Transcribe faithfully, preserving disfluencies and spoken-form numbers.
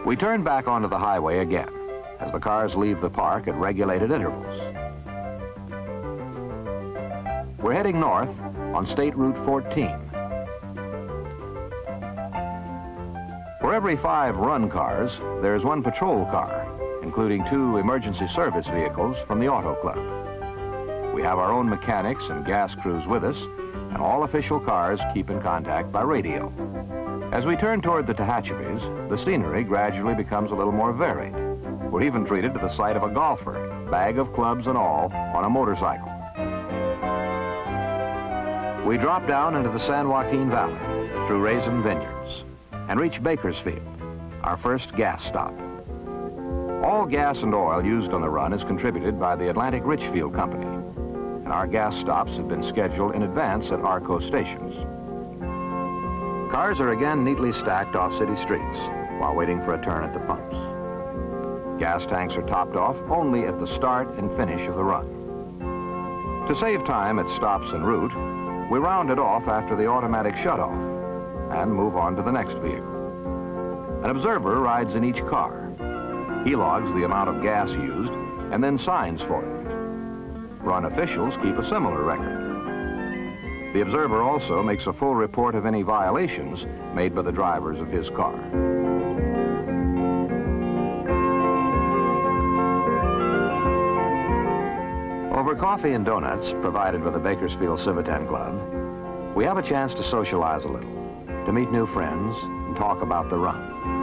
We turn back onto the highway again as the cars leave the park at regulated intervals. We're heading north on State Route fourteen. For every five run cars, there's one patrol car, including two emergency service vehicles from the Auto Club. We have our own mechanics and gas crews with us, and all official cars keep in contact by radio. As we turn toward the Tehachapis, the scenery gradually becomes a little more varied. We're even treated to the sight of a golfer, bag of clubs and all, on a motorcycle. We drop down into the San Joaquin Valley through Raisin Vineyards and reach Bakersfield, our first gas stop. All gas and oil used on the run is contributed by the Atlantic Richfield Company, and our gas stops have been scheduled in advance at ARCO stations. Cars are again neatly stacked off city streets while waiting for a turn at the pumps. Gas tanks are topped off only at the start and finish of the run. To save time at stops en route, we round it off after the automatic shutoff and move on to the next vehicle. An observer rides in each car. He logs the amount of gas used and then signs for it. Run officials keep a similar record. The observer also makes a full report of any violations made by the drivers of his car. Over coffee and donuts provided by the Bakersfield Civitan Club, we have a chance to socialize a little, to meet new friends and talk about the run.